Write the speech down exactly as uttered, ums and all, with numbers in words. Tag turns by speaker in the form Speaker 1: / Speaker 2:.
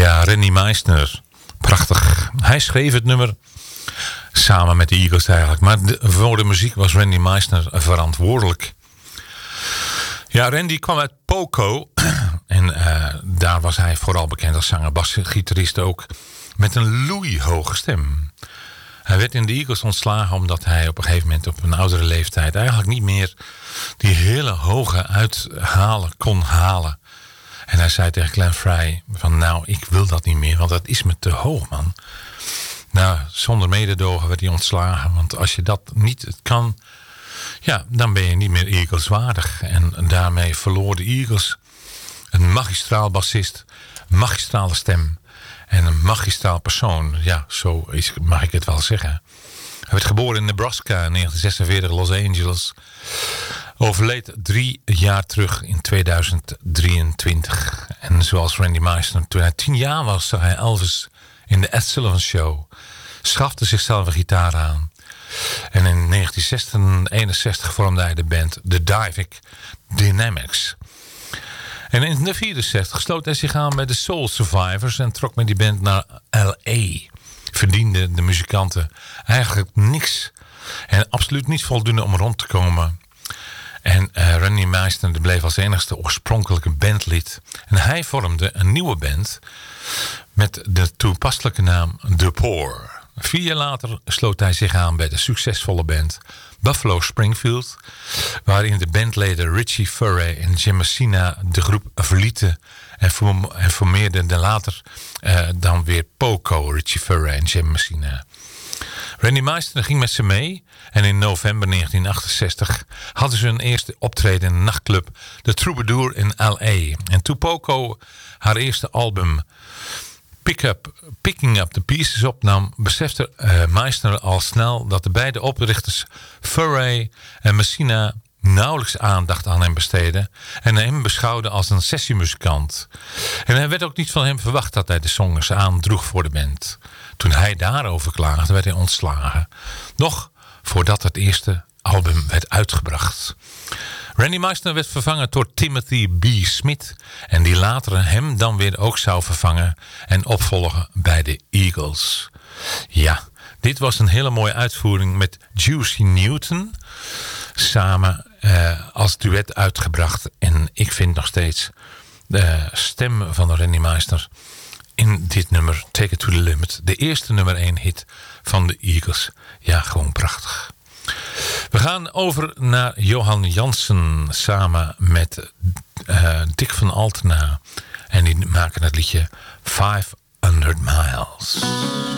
Speaker 1: Ja, Randy Meisner. Prachtig. Hij schreef het nummer samen met de Eagles eigenlijk. Maar de, voor de muziek was Randy Meisner verantwoordelijk. Ja, Randy kwam uit Poco. En uh, daar was hij vooral bekend als zanger, basgitarist ook. Met een loeihoge stem. Hij werd in de Eagles ontslagen omdat hij op een gegeven moment op een oudere leeftijd eigenlijk niet meer die hele hoge uithalen kon halen. En hij zei tegen Glenn Frey van nou, ik wil dat niet meer, want dat is me te hoog, man. Nou, zonder mededogen werd hij ontslagen, want als je dat niet kan, ja, dan ben je niet meer Eagles waardig. En daarmee verloor de Eagles een magistraal bassist, magistrale stem en een magistraal persoon. Ja, zo is, mag ik het wel zeggen. Hij werd geboren in Nebraska in negentien zesenveertig, Los Angeles. Overleed drie jaar terug in tweeduizend drieëntwintig. En zoals Randy Meisner, toen hij tien jaar was, zag hij Elvis in de Ed Sullivan Show. Schafte zichzelf een gitaar aan. En in negentien eenenzestig vormde hij de band The Divic Dynamics. En in negentien vierenzestig sloot hij zich aan bij de Soul Survivors en trok met die band naar L A. Verdienden de muzikanten eigenlijk niks. En absoluut niet voldoende om rond te komen. En uh, Randy Meisner bleef als enigste oorspronkelijke bandlid. En hij vormde een nieuwe band met de toepasselijke naam The Poor. Vier jaar later sloot hij zich aan bij de succesvolle band Buffalo Springfield, waarin de bandleden Richie Furay en Jim Messina de groep verlieten en, form- en formeerden de later uh, dan weer Poco, Richie Furay en Jim Messina. Randy Meisner ging met ze mee en in november negentien achtenzestig hadden ze hun eerste optreden in de nachtclub The Troubadour in L A. En toen Poco haar eerste album Pick Up, Picking Up the Pieces opnam, besefte uh, Meisner al snel dat de beide oprichters Furay en Messina nauwelijks aandacht aan hem besteden en hem beschouwden als een sessiemuzikant. En er werd ook niet van hem verwacht dat hij de zangers aandroeg voor de band. Toen hij daarover klaagde, werd hij ontslagen. Nog voordat het eerste album werd uitgebracht. Randy Meisner werd vervangen door Timothy B. Smith. En die later hem dan weer ook zou vervangen en opvolgen bij de Eagles. Ja, dit was een hele mooie uitvoering met Juicy Newton. Samen uh, als duet uitgebracht. En ik vind nog steeds de stem van Randy Meisner in dit nummer, Take It To The Limit. De eerste nummer één hit van de Eagles. Ja, gewoon prachtig. We gaan over naar Johan Jansen samen met uh, Dick van Altena. En die maken het liedje vijfhonderd Miles.